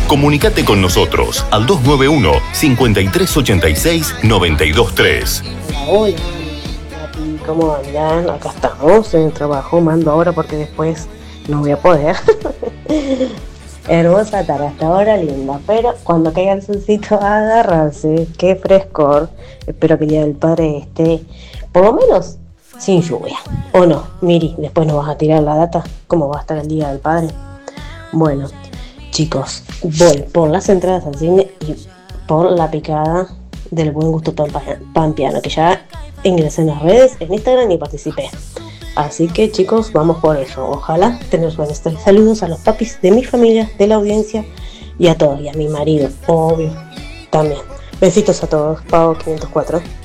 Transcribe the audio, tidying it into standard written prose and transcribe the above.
Comunicate con nosotros al 291-5386-923. Hola, Nati, ¿cómo andan? Acá estamos en el trabajo, mando ahora porque después no voy a poder. Hermosa tarde, hasta ahora linda, pero cuando caiga el solcito a agarrarse, qué frescor. Espero que el Día del Padre esté, por lo menos, sin lluvia. ¿O no? Miri, después nos vas a tirar la data, ¿cómo va a estar el Día del Padre? Bueno, chicos, voy por las entradas al cine y por la picada del buen gusto pampeano, que ya ingresé en las redes, en Instagram y participé. Así que chicos, vamos por eso. Ojalá tener bienestar. Saludos a los papis de mi familia, de la audiencia y a todos, y a mi marido, obvio, también. Besitos a todos. Pau 504.